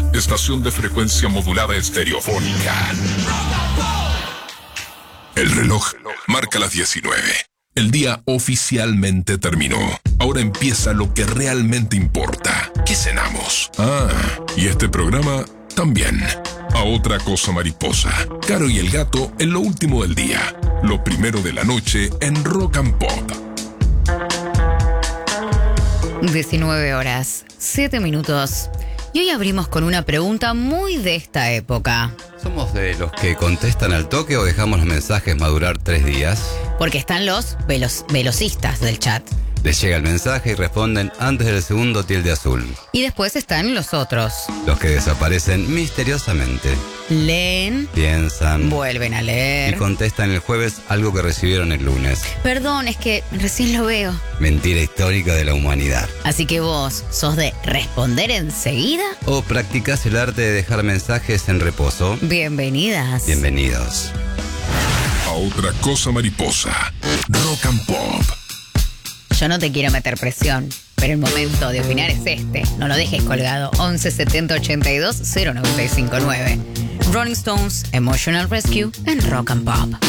estación de frecuencia modulada estereofónica. El reloj marca las 19. El día oficialmente terminó. Ahora empieza lo que realmente importa. ¿Qué cenamos? Y este programa también. A otra cosa mariposa. Caro y el gato en lo último del día. Lo primero de la noche en Rock and Pop. 19 horas, 7 minutos. Y hoy abrimos con una pregunta muy de esta época. ¿Somos de los que contestan al toque o dejamos los mensajes madurar 3 días? Porque están los velocistas del chat. Les llega el mensaje y responden antes del segundo tilde azul. Y después están los otros. Los que desaparecen misteriosamente. Leen, Piensan vuelven a leer y contestan el jueves algo que recibieron el lunes. Perdón, es que recién lo veo. Mentira histórica de la humanidad. Así que vos, ¿sos de responder enseguida? ¿O practicás el arte de dejar mensajes en reposo? Bienvenidas. Bienvenidos. A otra cosa mariposa. Rock and Pop. Yo no te quiero meter presión, pero el momento de opinar es este. No lo dejes colgado. 11 70 82 0959. Rolling Stones, Emotional Rescue en Rock and Pop.